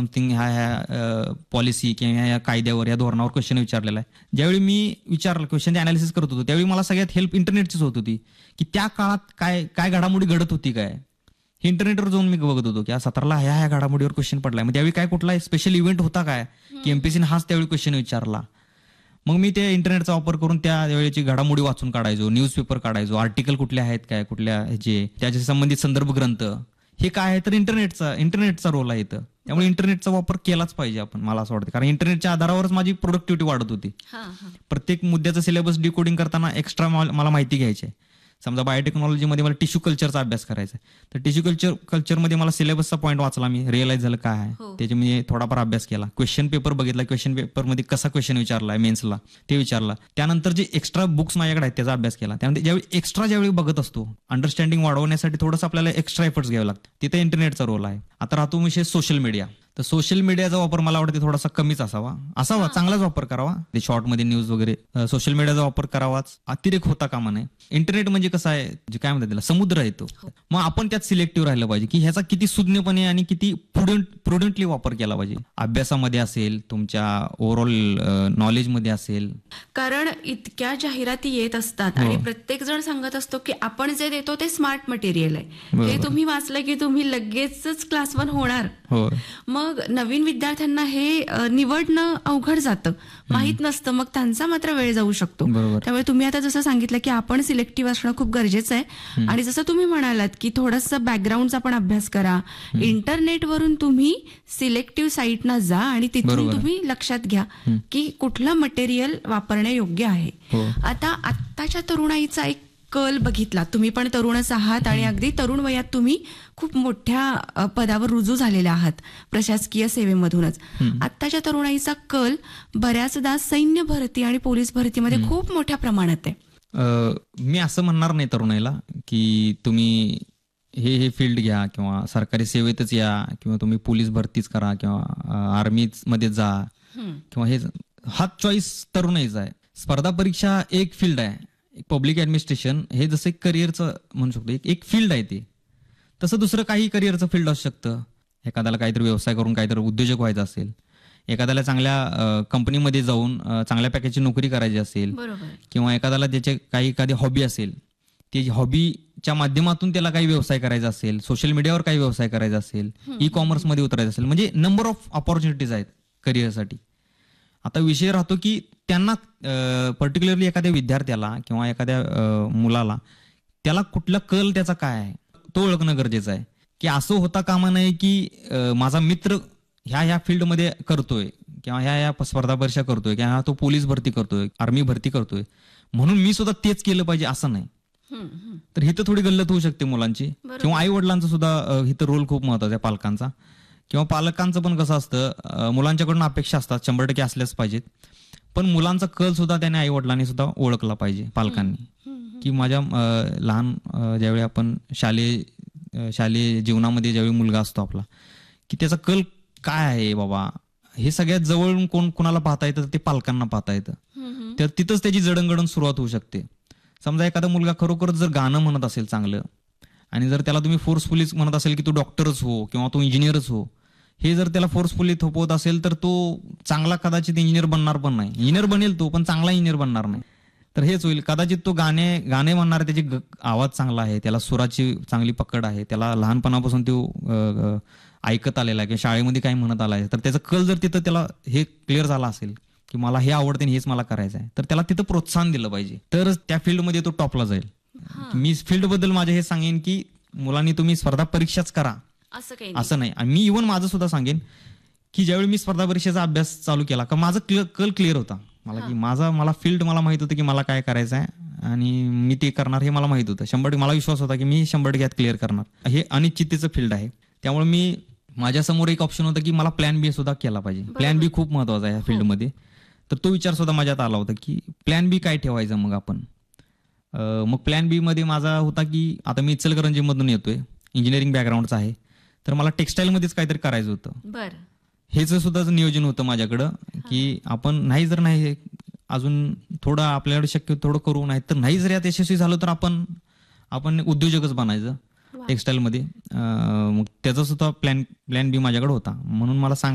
Something ह्या policy किंवा ह्या कायद्यावर, या धोरणावर क्वेश्चन विचारलेला आहे. ज्यावेळी मी विचारलं क्वेश्चनचे अनालिसिस करत होतो त्यावेळी मला सगळ्यात हेल्प इंटरनेटचीच होत होती, की त्या काळात काय घडामोडी घडत होती, काय हे इंटरनेटवर जाऊन मी बघत होतो की 17ला ह्या घडामोडीवर क्वेश्चन पडलाय. मग त्यावेळी काय कुठला स्पेशल इव्हेंट होता काय की एमपीसीने हाच त्यावेळी क्वेश्चन विचारला. मग मी ते इंटरनेटचा वापर करून त्या वेळेची घडामोडी वाचून काढायचो, न्यूजपेपर काढायचो, आर्टिकल कुठले आहेत काय, कुठल्या ह्याचे त्याच्या संबंधित संदर्भ ग्रंथ, हे काय आहे तर इंटरनेटचा रोल आहे इथं. त्यामुळे इंटरनेटचा वापर केलाच पाहिजे आपण, मला असं वाटतं. कारण इंटरनेटच्या आधारावरच माझी प्रोडक्टिव्हिटी वाढत होती. प्रत्येक मुद्द्याचं सिलेबस डिकोडिंग करताना एक्स्ट्रा मला माहिती घ्यायची आहे. समजा बायोटेक्नॉलॉजीमध्ये मला टिश्यू कल्चरचा अभ्यास करायचा आहे, तर टिश्यू कल्चरमध्ये मला सिलेबसचा पॉईंट वाचला, मी रिअलाइज झालं काय आहे, त्याचे मी थोडाफार अभ्यास केला, क्वेश्चन पेपर बघितला, क्वेश्चन पेपरमध्ये कसा क्वेश्चन विचारला मेन्सला ते विचारला, त्यानंतर जे एक्स्ट्रा बुक्स माझ्याकडे आहेत त्याचा अभ्यास केला. त्यामध्ये ज्यावेळी बघत असतो, अंडरस्टँडिंग वाढवण्यासाठी थोडंसं आपल्याला एक्स्ट्रा एफर्ट्स घ्यावे लागतात. तिथे इंटरनेटचा रोल आहे. आता राहतो विषय सोशल मीडिया. तर सोशल मीडियाचा वापर मला वाटते थोडासा कमीच असावा, चांगलाच वापर करावा. ते शॉर्टमध्ये न्यूज वगैरे, सोशल मीडियाचा वापर करावाच, अतिरेक होता कामा नये. इंटरनेट म्हणजे कसं आहे, जे काय म्हणतात त्याला, समुद्र आहे तो. मग आपण त्यात सिलेक्टिव्ह राहिलं पाहिजे की ह्याचा किती सुज्ञपणे आणि किती प्रुडंटली वापर केला पाहिजे. अभ्यासामध्ये असेल, तुमच्या ओव्हरऑल नॉलेजमध्ये असेल. कारण इतक्या जाहिराती येत असतात आणि प्रत्येक जण सांगत असतो की आपण जे देतो ते स्मार्ट मटेरियल आहे, हे तुम्ही वाचलं की तुम्ही लगेचच क्लास 1 होणार. मग नवीन विद्यार्थ्यांना हे निवडणं अवघड जातं, माहित नसतं, मग त्यांचा मात्र वेळ जाऊ शकतो. त्यामुळे तुम्ही आता जसं सांगितलं की आपण सिलेक्टिव्ह असणं खूप गरजेचं आहे. आणि जसं तुम्ही म्हणालात की थोडंसं बॅकग्राऊंडचा पण अभ्यास करा. इंटरनेटवरून तुम्ही सिलेक्टिव्ह साईटना जा आणि तिथून तुम्ही लक्षात घ्या की कुठलं मटेरियल वापरणे योग्य आहे. आता आत्ताच्या तरुणाईचा एक कल बघितला, तुम्ही पण तरुणच आहात आणि अगदी तरुण वयात तुम्ही खूप मोठ्या पदावर रुजू झालेले आहात प्रशासकीय सेवेमधूनच. आत्ताच्या तरुणाईचा कल बऱ्याचदा सैन्य भरती आणि पोलीस भरतीमध्ये खूप मोठ्या प्रमाणात आहे. मी असं म्हणणार नाही तरुणाईला की तुम्ही हे फील्ड घ्या किंवा सरकारी सेवेतच या किंवा तुम्ही पोलीस भरतीच करा किंवा आर्मीच मध्ये जा किंवा हा चॉईस तरुणाईचा आहे. स्पर्धा परीक्षा एक फील्ड आहे, पब्लिक ऍडमिनिस्ट्रेशन हे जसं एक करिअरचं म्हणू शकतो, एक फील्ड आहे ते. तसं दुसरं काही करिअरचं फील्ड असू शकतं. एखाद्याला काहीतरी व्यवसाय करून काहीतरी उद्योजक व्हायचं असेल, एखाद्याला चांगल्या कंपनीमध्ये जाऊन चांगल्या पॅकेजची नोकरी करायची असेल, किंवा एखाद्याला त्याचे एखादी हॉबी असेल, ती हॉबीच्या माध्यमातून त्याला काही व्यवसाय करायचा असेल, सोशल मीडियावर काही व्यवसाय करायचा असेल, ई कॉमर्समध्ये उतरायचं असेल, म्हणजे नंबर ऑफ ऑपॉर्च्युनिटीज आहेत करिअरसाठी. आता विषय राहतो की त्यांना पर्टिक्युलरली एखाद्या विद्यार्थ्याला किंवा एखाद्या मुलाला त्याला कुठला कल त्याचा काय आहे तो ओळखणं गरजेचं आहे. की असं होता कामा नये की माझा मित्र ह्या फील्डमध्ये करतोय किंवा ह्या स्पर्धा परीक्षा करतोय किंवा तो पोलीस भरती करतोय, आर्मी भरती करतोय म्हणून मी सुद्धा तेच केलं पाहिजे असं नाही. तर ही तर थोडी गल्लत होऊ शकते मुलांची, किंवा आई वडिलांचा सुद्धा इथं रोल खूप महत्वाचा आहे, पालकांचा. किंवा पालकांचं पण कसं असतं, मुलांच्याकडून अपेक्षा असतात 100% असल्याच पाहिजेत, पण मुलांचा कल सुद्धा त्याने आई वडिलांनी सुद्धा ओळखला पाहिजे, पालकांनी. की माझ्या लहान ज्यावेळी आपण शालेय जीवनामध्ये ज्यावेळी मुलगा असतो आपला, की त्याचा कल काय आहे बाबा, हे सगळ्यात जवळून कोणाला पाहता येतं ते पालकांना पाहता येतं. तर तिथंच त्याची जडणघडण सुरुवात होऊ शकते. समजा एखादा मुलगा खरोखरच जर गाणं म्हणत असेल चांगलं, आणि जर त्याला तुम्ही फोर्सफुली म्हणत असेल की तू डॉक्टरच हो किंवा तू इंजिनियरच हो, हे जर त्याला फोर्सफुली थोपवत असेल तर तो चांगला कदाचित इंजिनियर बनणार पण नाही. इंजिनियर बनेल तो, पण चांगला इंजिनियर बनणार नाही. तर हेच होईल, कदाचित तो गाणे म्हणणार, त्याची आवाज चांगला आहे, त्याला सुराची चांगली पकड आहे, त्याला लहानपणापासून तो ऐकत आलेला आहे किंवा शाळेमध्ये काही म्हणत आला आहे, तर त्याचा कल जर तिथं त्याला हे क्लिअर झाला असेल की मला हे आवडते आणि हेच मला करायचं आहे, तर त्याला तिथं प्रोत्साहन दिलं पाहिजे, तर त्या फील्डमध्ये तो टॉपला जाईल. मी फील्ड बद्दल माझे हे सांगेन की मुलांनी तुम्ही स्पर्धा परीक्षाच करा असं नाही. आणि मी इव्हन माझं सुद्धा सांगेन की ज्यावेळी मी स्पर्धा परीक्षेचा अभ्यास चालू केला का माझा कल क्लिअर होता मला, की मला फील्ड मला माहित होतं की मला काय करायचं आहे आणि मी ते करणार हे मला माहित होतं. 100% मला विश्वास होता की मी 100% क्लिअर करणार. हे अनिश्चिततेचं फील्ड आहे, त्यामुळे मी माझ्यासमोर एक ऑप्शन होतं की मला प्लॅन बी सुद्धा केला पाहिजे. प्लॅन बी खूप महत्वाचा आहे या फील्डमध्ये. तर तो विचार सुद्धा माझ्यात आला होता की प्लॅन बी काय ठेवायचं मग आपण. मग प्लॅन बी मध्ये माझा होता की आता मी इचलकरंजीमधून येतोय, इंजिनिअरिंग बॅकग्राऊंडचा आहे, तर मला टेक्स्टाईलमध्येच काहीतरी करायचं होतं. हेच सुद्धा नियोजन होतं माझ्याकडं की आपण नाही अजून थोडं आपल्याकडे शक्य थोडं करू, नाही तर नाही जर यात यशस्वी झालो तर आपण उद्योजकच बनायचं टेक्स्टाईलमध्ये. मग त्याचा सुद्धा प्लॅन बी माझ्याकडे होता. म्हणून मला